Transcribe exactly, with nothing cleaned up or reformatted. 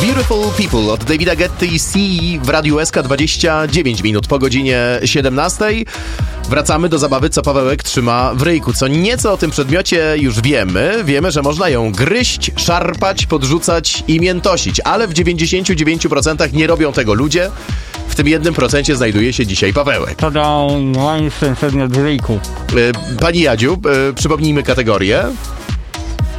Beautiful People od Davida Guetty i C w Radiu S K dwadzieścia dziewięć minut po godzinie siedemnastej. Wracamy do zabawy, co Pawełek trzyma w ryjku. Co nieco o tym przedmiocie już wiemy. Wiemy, że można ją gryźć, szarpać, podrzucać i miętosić, ale w dziewięćdziesięciu dziewięciu procentach nie robią tego ludzie. W tym jednym procencie znajduje się dzisiaj Pawełek. To dał ten przedmiot w ryjku. Pani Jadziu, przypomnijmy kategorię.